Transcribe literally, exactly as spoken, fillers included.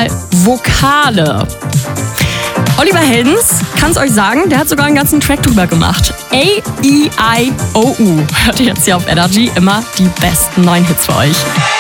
mal Vokale. Oliver Heldens, kann's euch sagen, der hat sogar einen ganzen Track drüber gemacht. A, E, I, O, U. Hört ihr jetzt hier auf Energy immer die besten neuen Hits für euch.